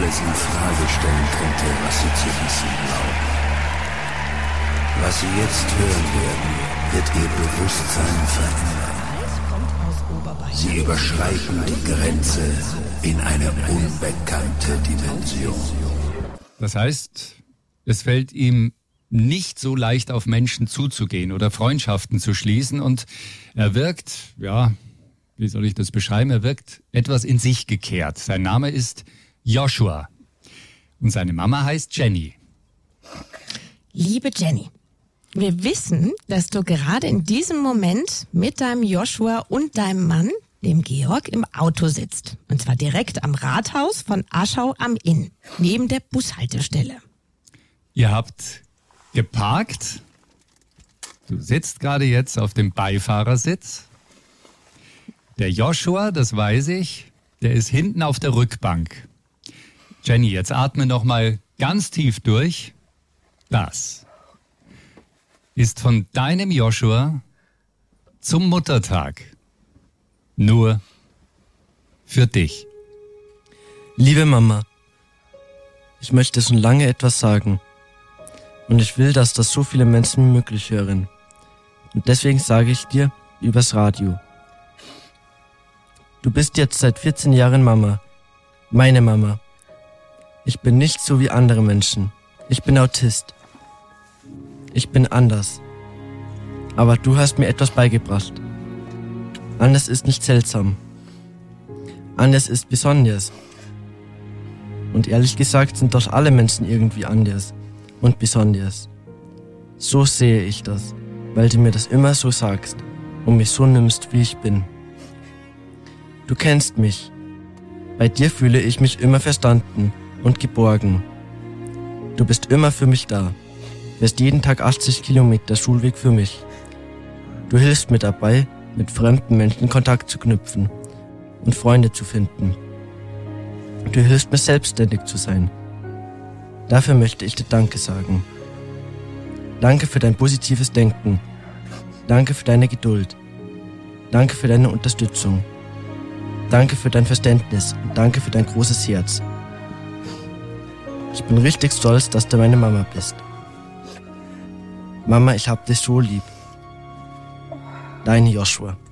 alles in Frage stellen könnte, was Sie zu wissen glauben. Was Sie jetzt hören werden, wird Ihr Bewusstsein verändern. Sie überschreiten die Grenze in eine unbekannte Dimension. Das heißt, es fällt ihm nicht so leicht auf Menschen zuzugehen oder Freundschaften zu schließen und er wirkt, ja, wie soll ich das beschreiben, er wirkt etwas in sich gekehrt. Sein Name ist Joshua und seine Mama heißt Jenny. Liebe Jenny, wir wissen, dass du gerade in diesem Moment mit deinem Joshua und deinem Mann, dem Georg, im Auto sitzt. Und zwar direkt am Rathaus von Aschau am Inn, neben der Bushaltestelle. Ihr habt geparkt. Du sitzt gerade jetzt auf dem Beifahrersitz. Der Joshua, das weiß ich, der ist hinten auf der Rückbank. Jenny, jetzt atme noch mal ganz tief durch. Das ist von deinem Joshua zum Muttertag. Nur für dich. Liebe Mama, ich möchte schon lange etwas sagen. Und ich will, dass das so viele Menschen wie möglich hören. Und deswegen sage ich dir übers Radio. Du bist jetzt seit 14 Jahren Mama. Meine Mama. Ich bin nicht so wie andere Menschen. Ich bin Autist. Ich bin anders. Aber du hast mir etwas beigebracht. Anders ist nicht seltsam. Anders ist besonders. Und ehrlich gesagt sind doch alle Menschen irgendwie anders und besonders. So sehe ich das, weil du mir das immer so sagst und mich so nimmst, wie ich bin. Du kennst mich. Bei dir fühle ich mich immer verstanden und geborgen. Du bist immer für mich da. Fährst jeden Tag 80 Kilometer Schulweg für mich. Du hilfst mir dabei, mit fremden Menschen Kontakt zu knüpfen und Freunde zu finden. Du hilfst mir, selbstständig zu sein. Dafür möchte ich dir Danke sagen. Danke für dein positives Denken. Danke für deine Geduld. Danke für deine Unterstützung. Danke für dein Verständnis und danke für dein großes Herz. Ich bin richtig stolz, dass du meine Mama bist. Mama, ich hab dich so lieb. Dein Joshua.